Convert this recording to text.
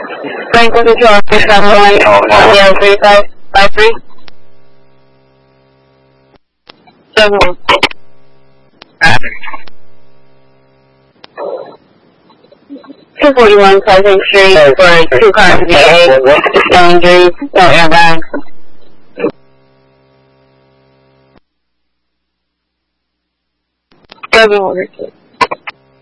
Franklin Control 671-3553. 71. 241 Pleasant Street for 2 cars VA. No injuries, no airbags. Seven order.